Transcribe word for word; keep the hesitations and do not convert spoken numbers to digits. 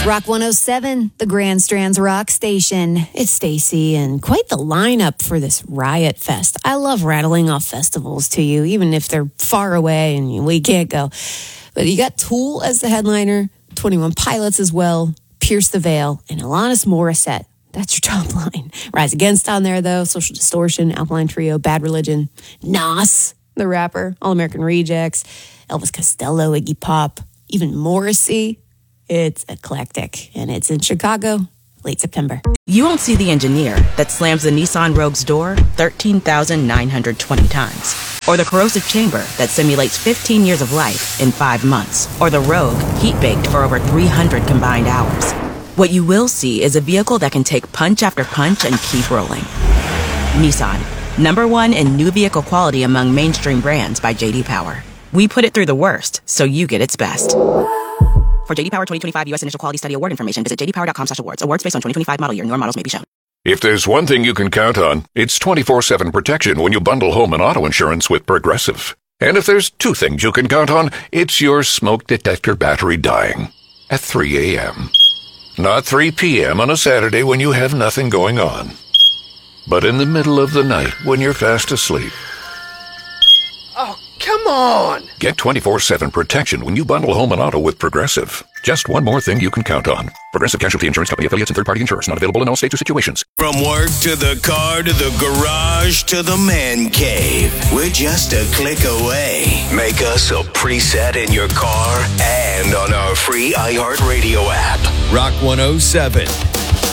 Rock one oh seven, the Grand Strands Rock Station. It's Stacy, and quite the lineup for this Riot Fest. I love rattling off festivals to you, even if they're far away and we can't go. But you got Tool as the headliner, twenty-one Pilots as well, Pierce the Veil, and Alanis Morissette. That's your top line. Rise Against on there, though, Social Distortion, Alkaline Trio, Bad Religion, Nas, the rapper, All American Rejects, Elvis Costello, Iggy Pop, even Morrissey. It's eclectic, and it's in Chicago, late September. You won't see the engineer that slams the Nissan Rogue's door thirteen thousand nine hundred twenty times. Or the corrosive chamber that simulates fifteen years of life in five months. Or the Rogue heat-baked for over three hundred combined hours. What you will see is a vehicle that can take punch after punch and keep rolling. Nissan, number one in new vehicle quality among mainstream brands by J D Power. We put it through the worst, so you get its best. For J D Power twenty twenty-five U S Initial Quality Study Award information, visit j d power dot com slash awards. Awards based on twenty twenty-five model year. Newer models may be shown. If there's one thing you can count on, it's twenty-four seven protection when you bundle home and auto insurance with Progressive. And if there's two things you can count on, it's your smoke detector battery dying at three a.m. Not three p.m. on a Saturday when you have nothing going on, but in the middle of the night when you're fast asleep. Oh, come on! Get twenty-four seven protection when you bundle home and auto with Progressive. Just one more thing you can count on. Progressive Casualty Insurance Company affiliates and third-party insurers. Not available in all states or situations. From work to the car to the garage to the man cave, we're just a click away. Make us a preset in your car and on our free iHeartRadio app. Rock one oh seven